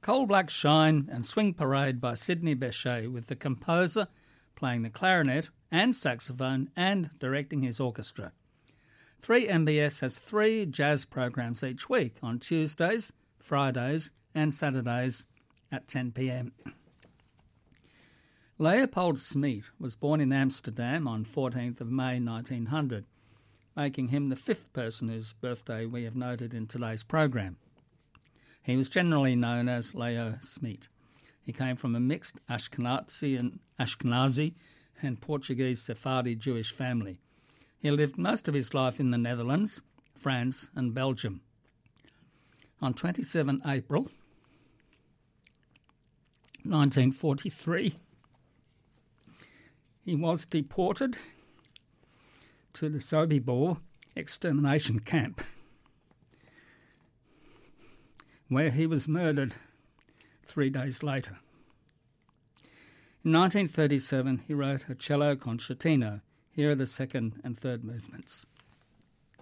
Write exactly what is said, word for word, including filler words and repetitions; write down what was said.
Coal Black Shine and Swing Parade by Sidney Bechet, with the composer playing the clarinet and saxophone and directing his orchestra. three M B S has three jazz programs each week on Tuesdays, Fridays and Saturdays at ten p m. Leopold Smeet was born in Amsterdam on fourteenth of May nineteen hundred, making him the fifth person whose birthday we have noted in today's program. He was generally known as Leo Smeet. He came from a mixed Ashkenazi and Ashkenazi and Portuguese Sephardi Jewish family. He lived most of his life in the Netherlands, France and Belgium. On the twenty-seventh of April nineteen forty-three, he was deported to the Sobibor extermination camp, where he was murdered three days later. In nineteen thirty-seven, he wrote a cello concertino. Here are the second and third movements.